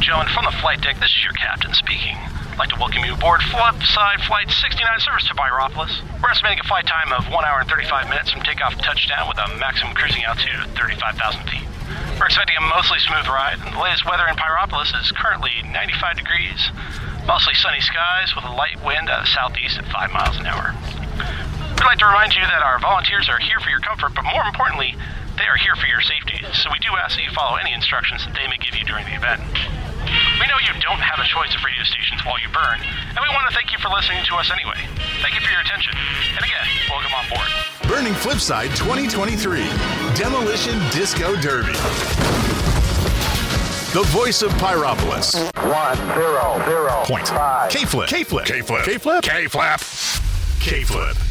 gentlemen, from the flight deck, this is your captain speaking. I'd like to welcome you aboard Flipside Flight 69 service to Pyropolis. We're estimating a flight time of 1 hour and 35 minutes from takeoff to touchdown with a maximum cruising altitude of 35,000 feet. We're expecting a mostly smooth ride, and the latest weather in Pyropolis is currently 95 degrees. Mostly sunny skies with a light wind out of the southeast at 5 miles an hour. We'd like to remind you that our volunteers are here for your comfort, but more importantly, they are here for your safety, so we do ask that you follow any instructions that they may give you during the event. We know you don't have a choice of radio stations while you burn, and we want to thank you for listening to us anyway. Thank you for your attention, and again, welcome on board. Burning Flipside 2023 Demolition Disco Derby. The voice of Pyropolis. 1-0-0. Point. Five. K-Flip. K-Flip. K-Flip. K-Flip. K-Flap. K-Flip.